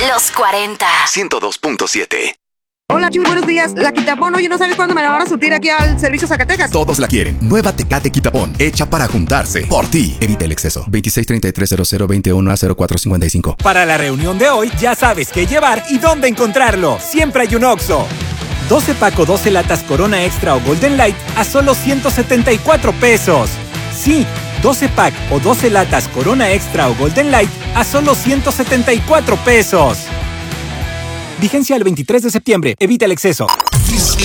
Los 40. 102.7. Hola, Chuy, buenos días. La Quitapón, oye, ¿no sabes cuándo me la van a surtir aquí al Servicio Zacatecas? Todos la quieren. Nueva Tecate Quitapón, hecha para juntarse. Por ti. Evita el exceso. 26330021 a 0455. Para la reunión de hoy, ya sabes qué llevar y dónde encontrarlo. Siempre hay un Oxxo. 12 pack o 12 latas Corona Extra o Golden Light a solo 174 pesos. Sí, 12 pack o 12 latas Corona Extra o Golden Light a solo 174 pesos. Vigencia el 23 de septiembre. Evita el exceso. This